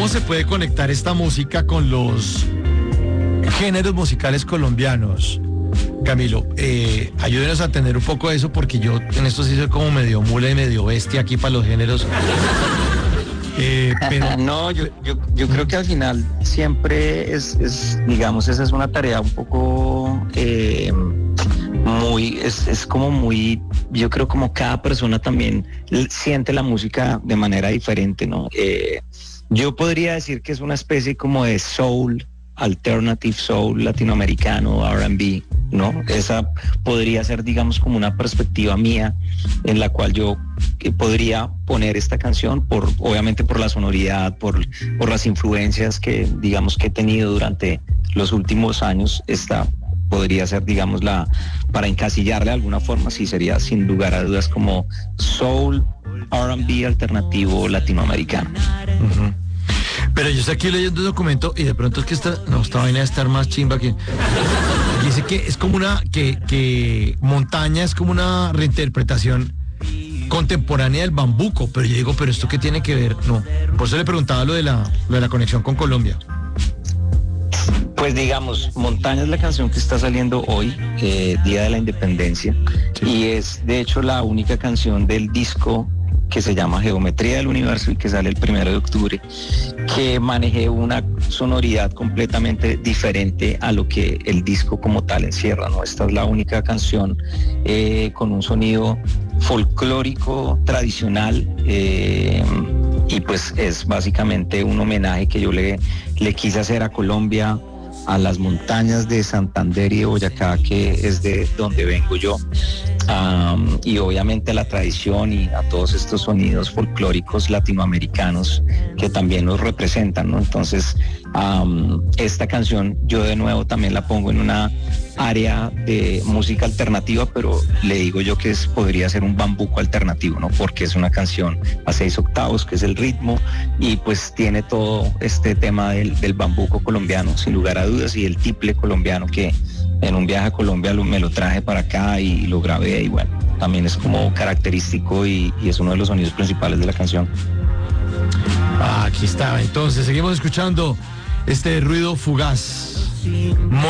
¿cómo se puede conectar esta música con los géneros musicales colombianos? Camilo, ayúdenos a entender un poco eso, porque yo en esto sí soy como medio mula y medio bestia aquí para los géneros. Pero... No, yo creo que al final siempre es, digamos, esa es una tarea un poco es como muy, yo creo como cada persona también siente la música de manera diferente, ¿no? Yo podría decir que es una especie como de soul, alternative soul latinoamericano, R&B, ¿no? Esa podría ser, digamos, como una perspectiva mía en la cual yo podría poner esta canción, obviamente por la sonoridad, por las influencias que, digamos, que he tenido durante los últimos años. Esta podría ser, digamos, para encasillarle de alguna forma, sí sería sin lugar a dudas como soul, R&B alternativo latinoamericano. Uh-huh. Pero yo estoy aquí leyendo un documento y de pronto es que esta vaina de estar más chimba que... Dice que es como que Montaña es como una reinterpretación contemporánea del bambuco, pero yo digo, pero ¿esto qué tiene que ver? No, por eso le preguntaba lo de la conexión con Colombia. Pues digamos, Montaña es la canción que está saliendo hoy, Día de la Independencia, sí. Y es de hecho la única canción del disco que se llama Geometría del Universo y que sale el 1 de octubre, que manejé una sonoridad completamente diferente a lo que el disco como tal encierra, ¿no? Esta es la única canción con un sonido folclórico tradicional, y pues es básicamente un homenaje que yo le quise hacer a Colombia, a las montañas de Santander y de Boyacá, que es de donde vengo yo, y obviamente a la tradición y a todos estos sonidos folclóricos latinoamericanos que también nos representan, ¿no? Entonces, esta canción yo de nuevo también la pongo en una área de música alternativa, pero le digo yo que podría ser un bambuco alternativo, ¿no? Porque es una canción a 6 octavos, que es el ritmo, y pues tiene todo este tema del bambuco colombiano, sin lugar a dudas, y el tiple colombiano, que en un viaje a Colombia me lo traje para acá y lo grabé, y bueno, también es como característico y es uno de los sonidos principales de la canción. Aquí está, entonces seguimos escuchando este ruido fugaz.